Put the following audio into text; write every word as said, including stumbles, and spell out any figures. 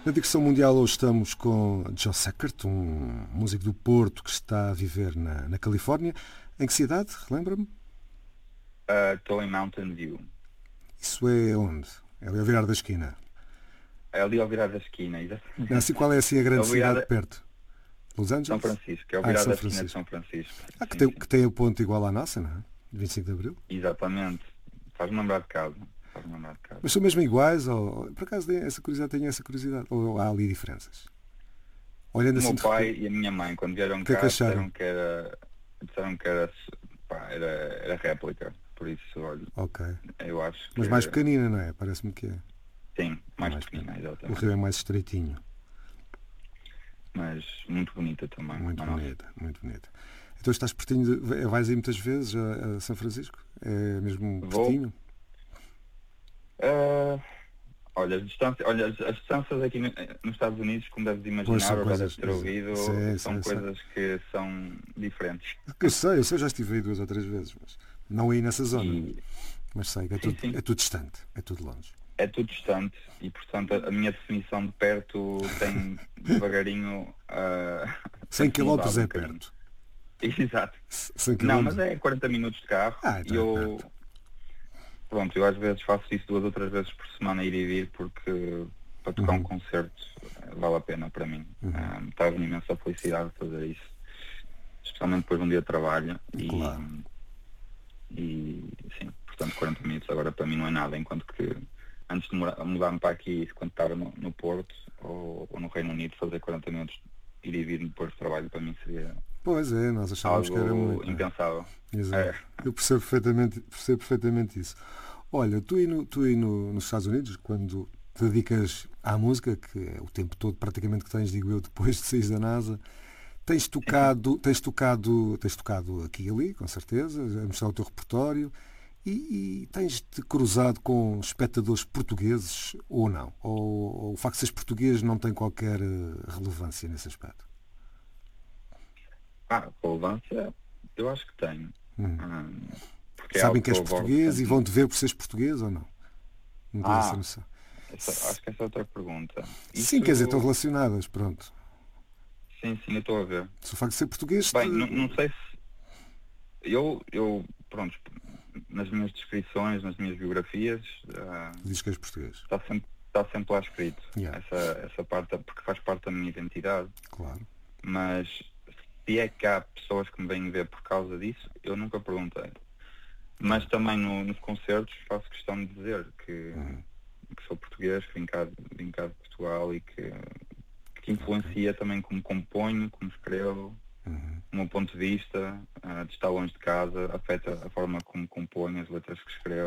Na Dicção Mundial hoje estamos com Joe Sackert, um músico do Porto que está a viver na, na Califórnia. Em que cidade? Relembra-me? Estou uh, em Mountain View. Isso é onde? É ali ao virar da esquina? É ali ao virar da esquina, exatamente. Não, assim, qual é assim a grande virada... cidade perto? Los Angeles? São Francisco, é ao ah, virar São da Francisco. esquina de São Francisco. Ah, que, sim, tem, sim. que tem o ponto igual à nossa, não é? vinte e cinco de Abril? Exatamente. Faz-me lembrar de casa. Faz-me lembrar de casa. Mas são mesmo iguais? Ou, por acaso tenho essa curiosidade, tenho essa curiosidade? Ou há ali diferenças? Olhando O assim meu de pai repente, e a minha mãe, quando vieram que é cá, que acharam? disseram que era, disseram que era, pá, era, era réplica. Por isso, olha, Ok. eu acho que... Mas mais pequenina, não é? Parece-me que é. Sim, mais, mais pequena, pequena. O exatamente. rio é mais estreitinho. Mas muito bonita também. Muito mas bonita, não. muito bonita. Então estás pertinho de... Vais aí muitas vezes a, a São Francisco? É mesmo pertinho? Uh, olha, as distâncias, olha, as, as distâncias aqui no, nos Estados Unidos, como deves imaginar, ou já deves ter ouvido, sim, são sim, coisas sim. que são diferentes. Eu sei, eu sei, já estive aí duas ou três vezes, mas não aí nessa zona. E... Mas sei que é, sim, tudo, sim. é tudo distante, é tudo longe. É tudo distante e, portanto, a, a minha definição de perto tem devagarinho... Uh, cem quilómetros um é bocadinho. perto. Exato. cem Não, quilómetros... mas é quarenta minutos de carro ah, então e eu... é perto. Pronto, eu às vezes faço isso duas ou três vezes por semana, ir e vir, porque para tocar uhum. um concerto vale a pena para mim. Uhum. Um, Traz-me imensa felicidade fazer isso. Especialmente depois de um dia de trabalho. Claro. E, e sim, portanto quarenta minutos agora para mim não é nada, enquanto que antes de mudar-me para aqui, quando estava no, no Porto ou, ou no Reino Unido, fazer quarenta minutos, ir e vir depois do trabalho para mim seria... Pois é, nós achávamos algo que era muito impensável. Exato. É. Eu percebo perfeitamente, percebo perfeitamente isso. Olha, tu aí, no, tu aí no, nos Estados Unidos, quando te dedicas à música, que é o tempo todo praticamente que tens, digo eu, depois de sair da NASA, tens tocado, tens tocado, tês tocado aqui e ali, com certeza, a mostrar o teu repertório, e, e tens-te cruzado com espectadores portugueses ou não? Ou, ou o facto de seres português não tem qualquer relevância nesse aspecto? Ah, relevância, eu acho que tenho. Hum. Hum, Sabem é que és que português sempre... e vão-te ver por seres português ou não? Não tens ah, essa noção? Essa, acho que essa é outra pergunta. Isso... Sim, quer dizer, estão relacionadas, pronto. Sim, sim, eu estou a ver. Se o facto de ser português... Bem, te... não, não sei se... Eu, eu, pronto, nas minhas descrições, nas minhas biografias... Uh, Diz que és português. Está sempre, está sempre lá escrito. Yeah. Essa, essa parte, porque faz parte da minha identidade. Claro. Mas se é que há pessoas que me vêm ver por causa disso, eu nunca perguntei. Mas também no, nos concertos faço questão de dizer que, uhum. que sou português, que vim cá, vim cá de Portugal e que, que influencia okay. também como componho, como escrevo, uhum. o meu ponto de vista, uh, de estar longe de casa, afeta a forma como componho, as letras que escrevo.